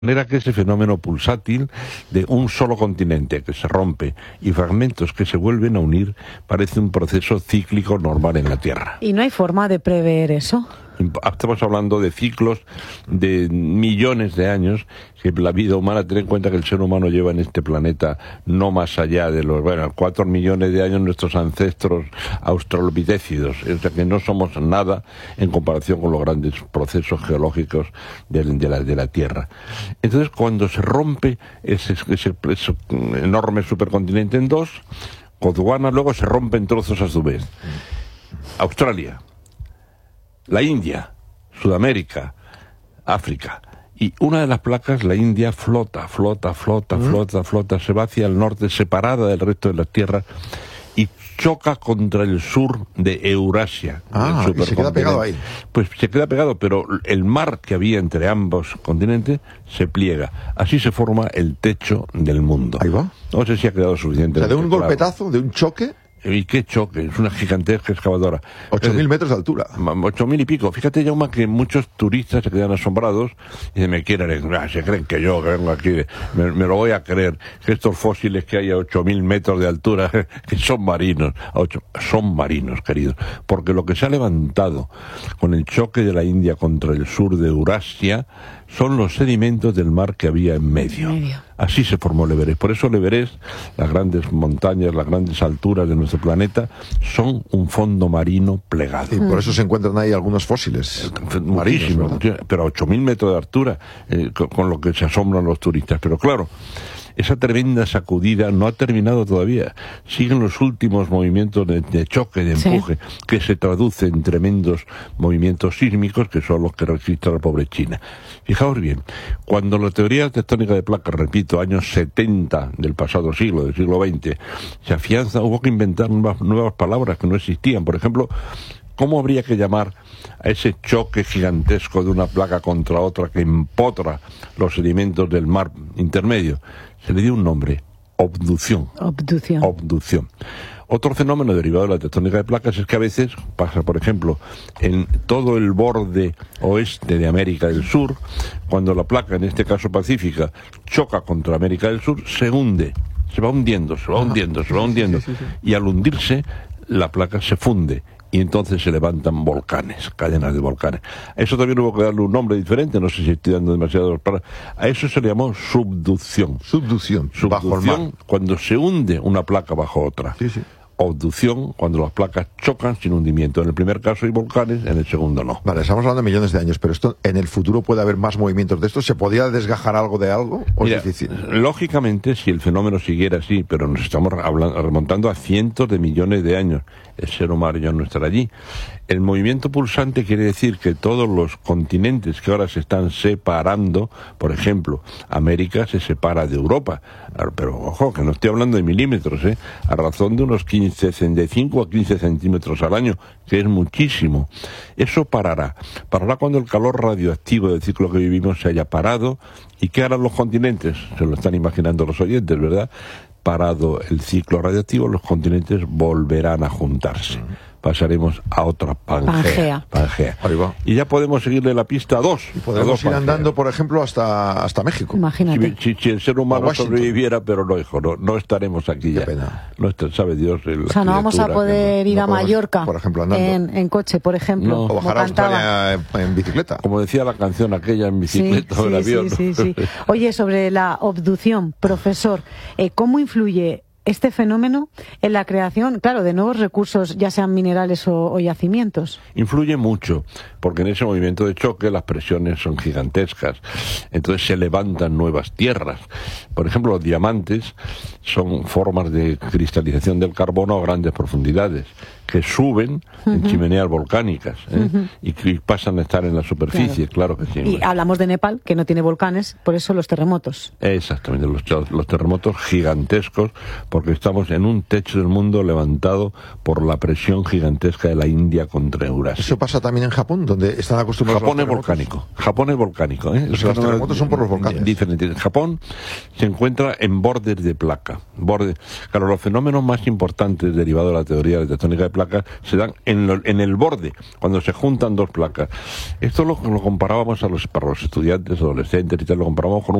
manera que ese fenómeno pulsátil de un solo continente que se rompe y fragmentos que se vuelven a unir parece un proceso cíclico normal en la Tierra. ¿Y no hay forma de prever eso? Estamos hablando de ciclos de millones de años, que la vida humana, ten en cuenta que el ser humano lleva en este planeta no más allá de los 4 millones de años nuestros ancestros australopithecidos, o sea que no somos nada en comparación con los grandes procesos geológicos de la Tierra. Entonces, cuando se rompe ese enorme supercontinente en dos, Gondwana luego se rompe en trozos a su vez. Australia, la India, Sudamérica, África. Y una de las placas, la India, flota, se va hacia el norte, separada del resto de la Tierra, y choca contra el sur de Eurasia. Y se queda pegado ahí. Pues se queda pegado, pero el mar que había entre ambos continentes se pliega. Así se forma el techo del mundo. Ahí va. No sé si ha quedado suficiente. O sea, de un golpetazo, de un choque. ¿Y qué choque? Es una gigantesca excavadora. 8.000 metros de altura. 8.000 y pico. Fíjate, Jaume, que muchos turistas se quedan asombrados y se creen que yo que vengo aquí, me lo voy a creer, que estos fósiles que hay a 8.000 metros de altura, que son marinos. Son marinos, queridos. Porque lo que se ha levantado con el choque de la India contra el sur de Eurasia son los sedimentos del mar que había en medio. Así se formó el Everest. Por eso el Everest, las grandes montañas, las grandes alturas de nuestro planeta, son un fondo marino plegado. Y por eso se encuentran ahí algunos fósiles. Muchísimo, pero a 8.000 metros de altura, con lo que se asombran los turistas. Pero claro, esa tremenda sacudida no ha terminado todavía. Siguen los últimos movimientos de choque, de empuje, que se traduce en tremendos movimientos sísmicos, que son los que registra la pobre China. Fijaos bien, cuando la teoría tectónica de placas, repito, años 70 del pasado siglo, del siglo XX, se afianza, hubo que inventar nuevas palabras que no existían. Por ejemplo, ¿cómo habría que llamar a ese choque gigantesco de una placa contra otra que empotra los sedimentos del mar intermedio? Se le dio un nombre: obducción. Otro fenómeno derivado de la tectónica de placas es que a veces pasa, por ejemplo, en todo el borde oeste de América del Sur, cuando la placa, en este caso pacífica, choca contra América del Sur, se hunde, se va hundiendo, y al hundirse, la placa se funde. Y entonces se levantan volcanes, cadenas de volcanes. A eso también hubo que darle un nombre diferente, no sé si estoy dando demasiados palabras. A eso se le llamó subducción. Subducción, bajo el mar. Cuando se hunde una placa bajo otra. Obducción, cuando las placas chocan sin hundimiento. En el primer caso hay volcanes, en el segundo no. Vale, estamos hablando de millones de años, pero esto en el futuro puede haber más movimientos de estos. ¿Se podría desgajar algo de algo o es difícil? Lógicamente, si el fenómeno siguiera así, pero nos estamos remontando a cientos de millones de años, el ser humano ya no estará allí. El movimiento pulsante quiere decir que todos los continentes que ahora se están separando, por ejemplo, América se separa de Europa, pero ojo, que no estoy hablando de milímetros, a razón de unos 5 a 15 centímetros al año, que es muchísimo. Eso parará cuando el calor radioactivo del ciclo que vivimos se haya parado. ¿Y qué harán los continentes? Se lo están imaginando los oyentes, ¿verdad? Parado el ciclo radioactivo, los continentes volverán a juntarse. Pasaremos a otra Pangea. Ahí va. Y ya podemos seguirle la pista a dos. Y podemos ir andando, por ejemplo, hasta México. Imagínate. Si el ser humano sobreviviera, pero no, hijo, no estaremos aquí ya. Qué pena. No sabe Dios. O sea, no vamos a poder ir a Mallorca, por ejemplo, andando. En coche, por ejemplo. O bajar a Australia en bicicleta. Como decía la canción aquella, en bicicleta o en avión. Sí. Oye, sobre la obducción, profesor, ¿cómo influye este fenómeno en la creación, claro, de nuevos recursos, ya sean minerales o yacimientos? Influye mucho, porque en ese movimiento de choque las presiones son gigantescas, entonces se levantan nuevas tierras. Por ejemplo, los diamantes son formas de cristalización del carbono a grandes profundidades, que suben en chimeneas volcánicas, y pasan a estar en la superficie, claro que sí. Y hablamos de Nepal, que no tiene volcanes, por eso los terremotos. Exactamente, los terremotos gigantescos, porque estamos en un techo del mundo levantado por la presión gigantesca de la India contra Eurasia. ¿Eso pasa también en Japón, donde están acostumbrados Japón a los terremotos? Japón es volcánico. Los terremotos son por los volcanes. Diferentes. Japón se encuentra en bordes de placa. Claro, los fenómenos más importantes derivados de la teoría de tectónica de placa placas se dan en el borde, cuando se juntan dos placas. Esto lo comparábamos para los estudiantes, adolescentes y tal, lo comparábamos con